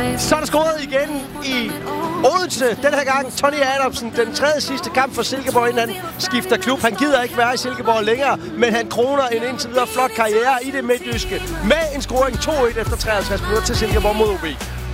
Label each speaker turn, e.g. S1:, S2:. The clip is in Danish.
S1: Så er der scoret igen i Odense. Den her gang Tony Adamsen. Den tredje sidste kamp for Silkeborg, inden han skifter klub. Han gider ikke være i Silkeborg længere, men han kroner en indtil videre flot karriere i det midtjyske med en scoring 2-1 efter 53 minutter til Silkeborg mod OB.